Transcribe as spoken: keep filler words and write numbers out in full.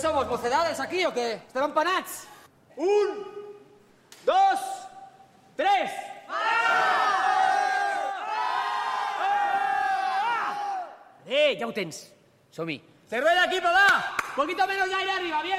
somos, mocedades, aquí, o què? Estem empanats? Un, dos, tres! Eh, ja ho tens. Som-hi. Cervera, equipo, va! Poquito menos de aire arriba, bien.